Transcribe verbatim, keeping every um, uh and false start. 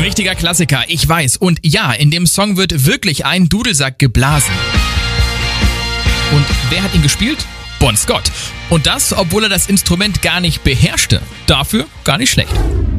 Richtiger Klassiker, ich weiß. Und ja, in dem Song wird wirklich ein Dudelsack geblasen. Und wer hat ihn gespielt? Bon Scott. Und das, obwohl er das Instrument gar nicht beherrschte. Dafür gar nicht schlecht.